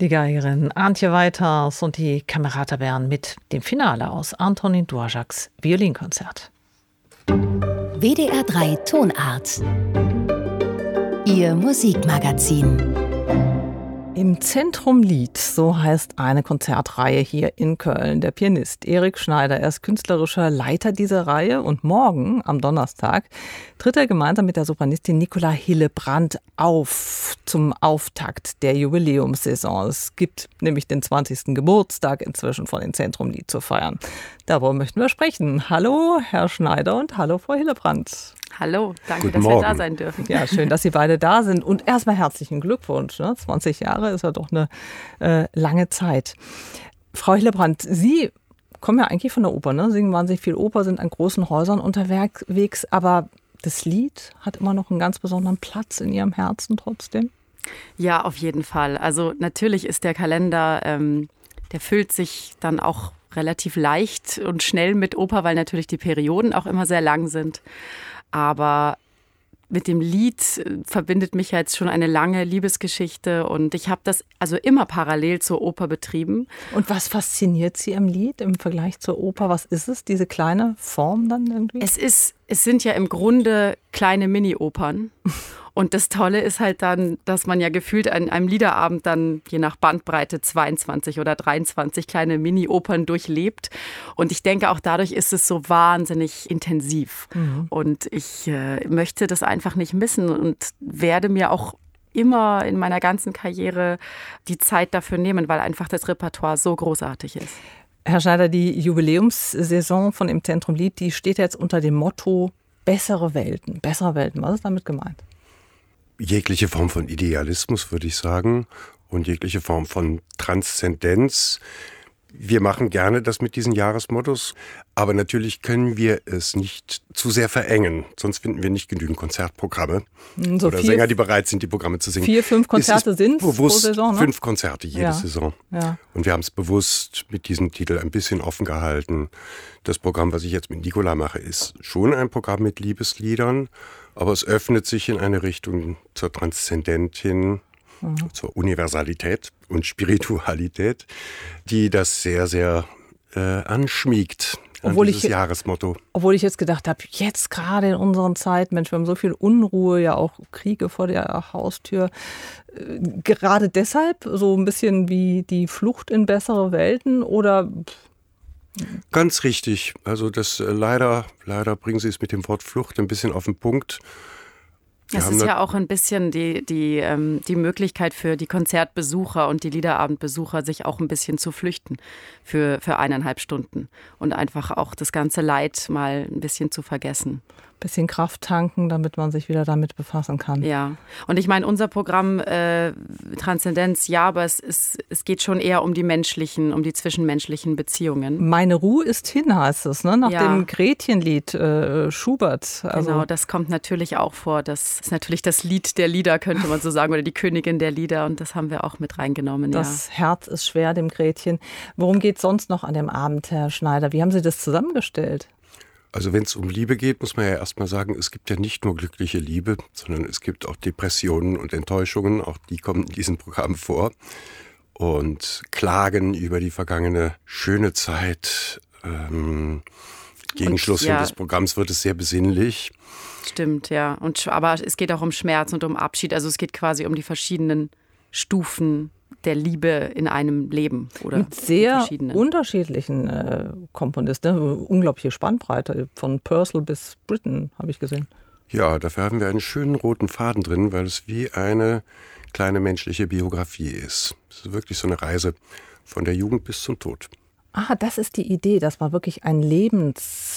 Die Geigerin Antje Weiters und die Camerata Bern mit dem Finale aus Antonín Dvořáks Violinkonzert. WDR 3 Tonart. Ihr Musikmagazin. Im Zentrum Lied, so heißt eine Konzertreihe hier in Köln. Der Pianist Erik Schneider, er ist künstlerischer Leiter dieser Reihe und morgen, am Donnerstag, tritt er gemeinsam mit der Sopranistin Nicola Hillebrand auf zum Auftakt der Jubiläumssaison. Es gibt nämlich den 20. Geburtstag inzwischen von den Zentrum Lied zu feiern. Darüber möchten wir sprechen. Hallo, Herr Schneider, und hallo, Frau Hillebrand. Hallo, danke, Guten dass Morgen. wir da sein dürfen. Ja, schön, dass Sie beide da sind. Und erstmal herzlichen Glückwunsch. 20 Jahre ist ja doch eine lange Zeit. Frau Hillebrand, Sie kommen ja eigentlich von der Oper, ne? Singen wahnsinnig viel Oper, sind an großen Häusern unterwegs. Aber das Lied hat immer noch einen ganz besonderen Platz in Ihrem Herzen trotzdem? Ja, auf jeden Fall. Also natürlich ist der Kalender, der füllt sich dann auch relativ leicht und schnell mit Oper, weil natürlich die Perioden auch immer sehr lang sind. Aber mit dem Lied verbindet mich ja jetzt schon eine lange Liebesgeschichte und ich habe das also immer parallel zur Oper betrieben. Und was fasziniert Sie am Lied im Vergleich zur Oper? Was ist es, diese kleine Form dann irgendwie? Es sind ja im Grunde kleine Mini-Opern. Und das Tolle ist halt dann, dass man ja gefühlt an einem Liederabend dann je nach Bandbreite 22 oder 23 kleine Mini-Opern durchlebt. Und ich denke, auch dadurch ist es so wahnsinnig intensiv. Mhm. Und ich möchte das einfach nicht missen und werde mir auch immer in meiner ganzen Karriere die Zeit dafür nehmen, weil einfach das Repertoire so großartig ist. Herr Schneider, die Jubiläumssaison von Im Zentrum Lied, die steht jetzt unter dem Motto Bessere Welten. Bessere Welten, was ist damit gemeint? Jegliche Form von Idealismus, würde ich sagen, und jegliche Form von Transzendenz. Wir machen gerne das mit diesen Jahresmottos, aber natürlich können wir es nicht zu sehr verengen, sonst finden wir nicht genügend Konzertprogramme oder Sänger, die bereit sind, die Programme zu singen. 4, 5 Konzerte sind es pro Saison, ne? 5 Konzerte jede Saison. Ja. Und wir haben es bewusst mit diesem Titel ein bisschen offen gehalten. Das Programm, was ich jetzt mit Nicola mache, ist schon ein Programm mit Liebesliedern, aber es öffnet sich in eine Richtung zur Transzendentin, zur Universalität und Spiritualität, die das sehr, sehr anschmiegt an dieses Jahresmotto. Obwohl ich jetzt gedacht habe, jetzt gerade in unseren Zeiten, Mensch, wir haben so viel Unruhe, ja auch Kriege vor der Haustür. Gerade deshalb so ein bisschen wie die Flucht in bessere Welten oder... Ganz richtig. Also das leider bringen Sie es mit dem Wort Flucht ein bisschen auf den Punkt. Es ist ja auch ein bisschen die Möglichkeit für die Konzertbesucher und die Liederabendbesucher, sich auch ein bisschen zu flüchten für 1,5 Stunden und einfach auch das ganze Leid mal ein bisschen zu vergessen. Bisschen Kraft tanken, damit man sich wieder damit befassen kann. Ja, und ich meine, unser Programm Transzendenz, ja, aber es geht schon eher um die zwischenmenschlichen Beziehungen. Meine Ruhe ist hin, heißt es, ne? Nach dem Gretchenlied Schubert. Also genau, das kommt natürlich auch vor. Das ist natürlich das Lied der Lieder, könnte man so sagen, oder die Königin der Lieder, und das haben wir auch mit reingenommen. Das Herz ist schwer dem Gretchen. Worum geht es sonst noch an dem Abend, Herr Schneider? Wie haben Sie das zusammengestellt? Also wenn es um Liebe geht, muss man ja erstmal sagen, es gibt ja nicht nur glückliche Liebe, sondern es gibt auch Depressionen und Enttäuschungen, auch die kommen in diesem Programm vor. Und Klagen über die vergangene schöne Zeit. Gegen Schluss des Programms wird es sehr besinnlich. Stimmt, ja. Aber es geht auch um Schmerz und um Abschied. Also es geht quasi um die verschiedenen Stufen der Liebe in einem Leben. Oder mit sehr unterschiedlichen Komponisten. Unglaubliche Spannbreite, von Purcell bis Britten, habe ich gesehen. Ja, dafür haben wir einen schönen roten Faden drin, weil es wie eine kleine menschliche Biografie ist. Es ist wirklich so eine Reise von der Jugend bis zum Tod. Ah, das ist die Idee, dass man wirklich ein Leben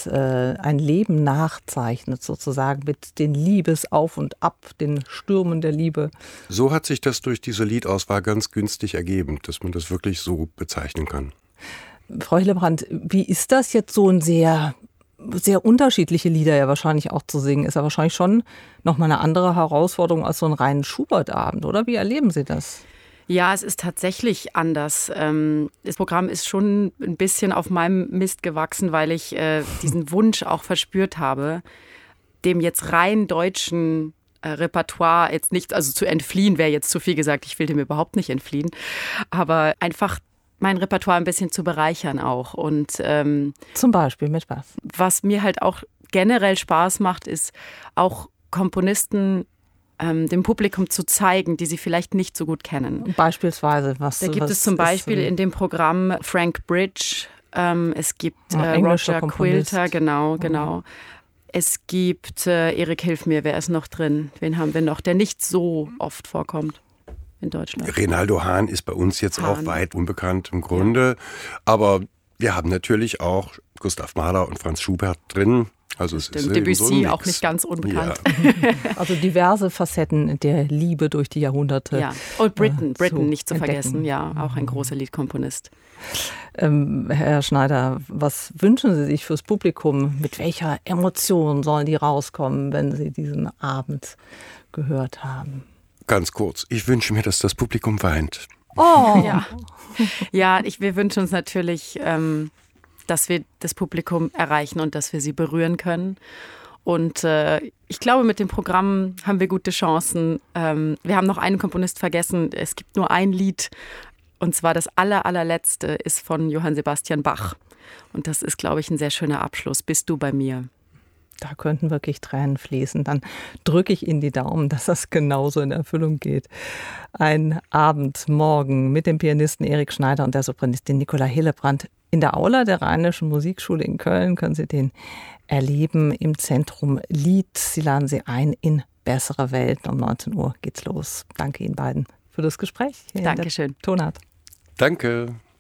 nachzeichnet, sozusagen mit den Liebes-Auf und Ab, den Stürmen der Liebe. So hat sich das durch diese Liedauswahl ganz günstig ergeben, dass man das wirklich so bezeichnen kann. Frau Hillebrand, wie ist das jetzt, so ein sehr unterschiedliche Lieder ja wahrscheinlich auch zu singen? Ist ja wahrscheinlich schon nochmal eine andere Herausforderung als so einen reinen Schubert-Abend, oder? Wie erleben Sie das? Ja, es ist tatsächlich anders. Das Programm ist schon ein bisschen auf meinem Mist gewachsen, weil ich diesen Wunsch auch verspürt habe, dem jetzt rein deutschen Repertoire jetzt nicht, also zu entfliehen wäre jetzt zu viel gesagt, ich will dem überhaupt nicht entfliehen, aber einfach mein Repertoire ein bisschen zu bereichern auch. Und zum Beispiel mit was? Was mir halt auch generell Spaß macht, ist auch Komponisten dem Publikum zu zeigen, die sie vielleicht nicht so gut kennen. Beispielsweise, was? Da gibt es zum Beispiel in dem Programm Frank Bridge, es gibt Roger Quilter, genau. Es gibt Erik, hilf mir, wer ist noch drin? Wen haben wir noch, der nicht so oft vorkommt in Deutschland? Rinaldo Hahn ist bei uns jetzt auch weit unbekannt im Grunde. Aber wir haben natürlich auch Gustav Mahler und Franz Schubert drin. Also es ist Debussy so auch nicht ganz unbekannt. Ja. Also diverse Facetten der Liebe durch die Jahrhunderte. Ja, und Britten nicht zu vergessen, ja, auch ein großer Liedkomponist. Herr Schneider, was wünschen Sie sich fürs Publikum? Mit welcher Emotion sollen die rauskommen, wenn sie diesen Abend gehört haben? Ganz kurz, ich wünsche mir, dass das Publikum weint. Oh! Ja, wir wünschen uns natürlich, dass wir das Publikum erreichen und dass wir sie berühren können. Und ich glaube, mit dem Programm haben wir gute Chancen. Wir haben noch einen Komponist vergessen. Es gibt nur ein Lied, und zwar das allerletzte ist von Johann Sebastian Bach. Und das ist, glaube ich, ein sehr schöner Abschluss. Bist du bei mir? Da könnten wirklich Tränen fließen. Dann drücke ich Ihnen die Daumen, dass das genauso in Erfüllung geht. Ein Abend morgen mit dem Pianisten Erik Schneider und der Sopranistin Nicola Hillebrand. In der Aula der Rheinischen Musikschule in Köln können Sie den erleben im Zentrum Lied. Sie laden Sie ein in bessere Welten. Um 19 Uhr geht's los. Danke Ihnen beiden für das Gespräch. Dankeschön. Tonart. Danke.